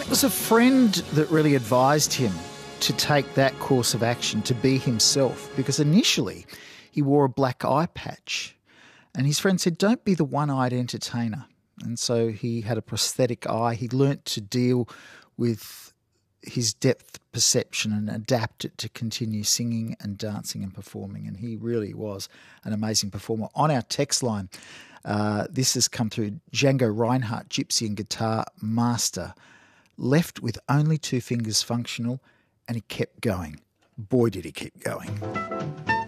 was a friend that really advised him to take that course of action, to be himself, because initially he wore a black eye patch. And his friend said, don't be the one-eyed entertainer. And so he had a prosthetic eye. He learnt to deal with his depth perception and adapt it to continue singing and dancing and performing. And he really was an amazing performer. On our text line, this has come through Django Reinhardt, gypsy and guitar master, left with only 2 fingers functional, and he kept going. Boy, did he keep going.